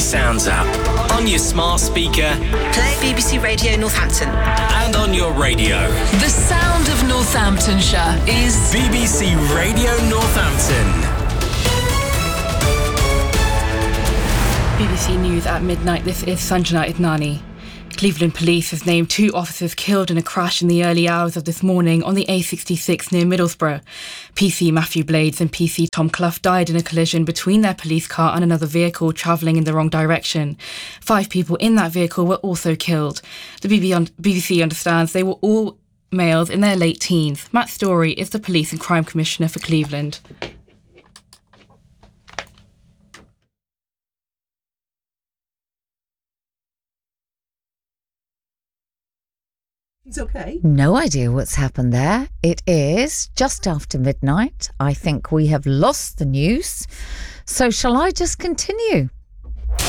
Sounds app, on your smart speaker, play BBC Radio Northampton, and on your radio. The sound of Northamptonshire is BBC Radio Northampton. BBC News at midnight. This is Sanjana Idnani. Cleveland Police has named 2 officers killed in a crash in the early hours of this morning on the A66 near Middlesbrough. PC Matthew Blades and PC Tom Clough died in a collision between their police car and another vehicle travelling in the wrong direction. 5 people in that vehicle were also killed. The BBC understands they were all males in their late teens. Matt Story is the Police and Crime Commissioner for Cleveland. It's okay. No idea what's happened there. It is just after midnight. I think we have lost the news. So shall I just continue?